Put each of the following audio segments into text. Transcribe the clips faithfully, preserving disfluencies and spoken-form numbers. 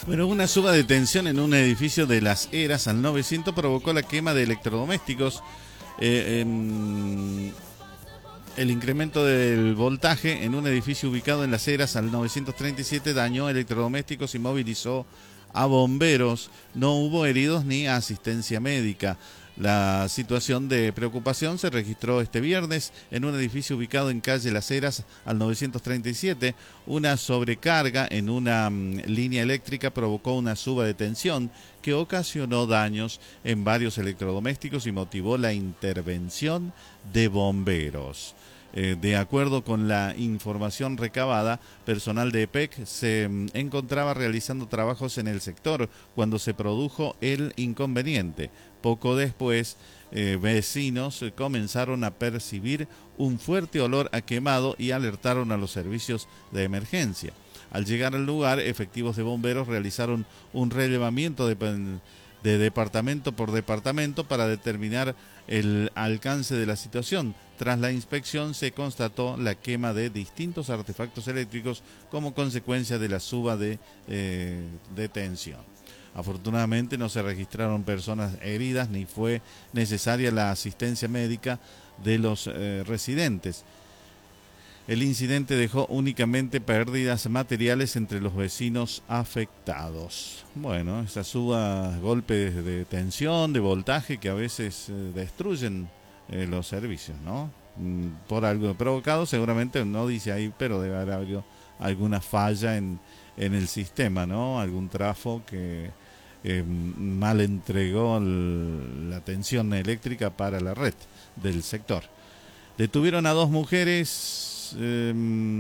Bueno, una suba de tensión en un edificio de Las Heras al novecientos provocó la quema de electrodomésticos. Eh, en el incremento del voltaje en un edificio ubicado en Las Heras al novecientos treinta y siete dañó electrodomésticos y movilizó a bomberos. No hubo heridos ni asistencia médica. La situación de preocupación se registró este viernes en un edificio ubicado en calle Las Heras al novecientos treinta y siete. Una sobrecarga en una um, línea eléctrica provocó una suba de tensión que ocasionó daños en varios electrodomésticos y motivó la intervención de bomberos. Eh, de acuerdo con la información recabada, personal de E P E C se mm, encontraba realizando trabajos en el sector cuando se produjo el inconveniente. Poco después, eh, vecinos eh, comenzaron a percibir un fuerte olor a quemado y alertaron a los servicios de emergencia. Al llegar al lugar, efectivos de bomberos realizaron un relevamiento de, de departamento por departamento para determinar el alcance de la situación. Tras la inspección se constató la quema de distintos artefactos eléctricos como consecuencia de la suba de, eh, de tensión. Afortunadamente no se registraron personas heridas ni fue necesaria la asistencia médica de los eh, residentes. El incidente dejó únicamente pérdidas materiales entre los vecinos afectados. Bueno, esa suba, golpes de tensión, de voltaje que a veces eh, destruyen eh, los servicios, ¿no? Mm, por algo provocado, seguramente no dice ahí, pero debe haber habido alguna falla en, en el sistema, ¿no? Algún trafo que eh, mal entregó el, la tensión eléctrica para la red del sector. Detuvieron a dos mujeres Eh,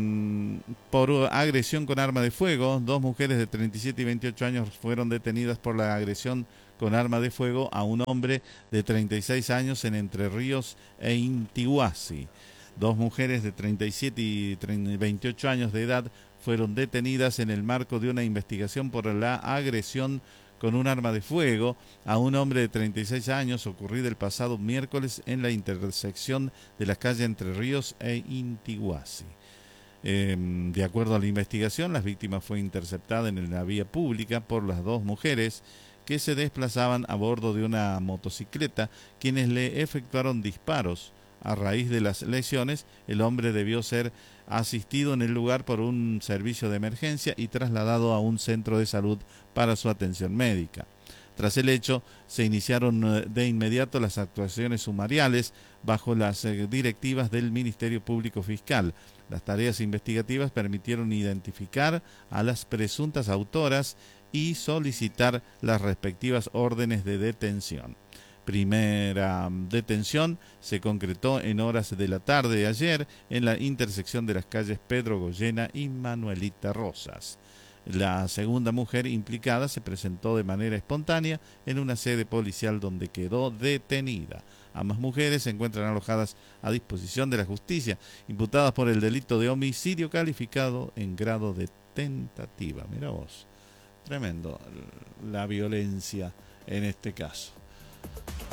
por agresión con arma de fuego. Dos mujeres de treinta y siete y veintiocho años fueron detenidas por la agresión con arma de fuego a un hombre de treinta y seis años en Entre Ríos e Intihuasi. Dos mujeres de treinta y siete y veintiocho años de edad fueron detenidas en el marco de una investigación por la agresión con un arma de fuego a un hombre de treinta y seis años ocurrida el pasado miércoles en la intersección de las calles Entre Ríos e Intihuasi. Eh, de acuerdo a la investigación, la víctima fue interceptada en la vía pública por las dos mujeres que se desplazaban a bordo de una motocicleta, quienes le efectuaron disparos. A raíz de las lesiones, el hombre debió ser asistido en el lugar por un servicio de emergencia y trasladado a un centro de salud para su atención médica. Tras el hecho, se iniciaron de inmediato las actuaciones sumariales bajo las directivas del Ministerio Público Fiscal. Las tareas investigativas permitieron identificar a las presuntas autoras y solicitar las respectivas órdenes de detención. Primera detención se concretó en horas de la tarde de ayer en la intersección de las calles Pedro Goyena y Manuelita Rosas. La segunda mujer implicada se presentó de manera espontánea en una sede policial donde quedó detenida. Ambas mujeres se encuentran alojadas a disposición de la justicia, imputadas por el delito de homicidio calificado en grado de tentativa. Mira vos, tremendo la violencia en este caso.